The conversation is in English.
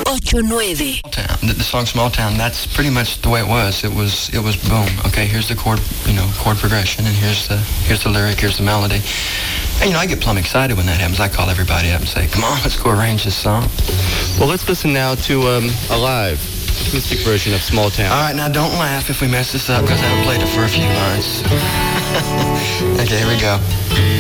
989. The song Small Town, that's pretty much the way it was. It was boom. Okay, here's the chord progression, and here's the lyric, here's the melody. And, I get plumb excited when that happens. I call everybody up and say, come on, let's go arrange this song. Well, let's listen now to a live acoustic version of Small Town. All right, now don't laugh if we mess this up, because I haven't played it for a few months. Okay, here we go.